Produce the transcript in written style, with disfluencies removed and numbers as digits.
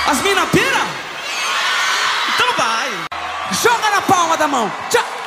As mina pira? Então vai. Joga na palma da mão. Tchau.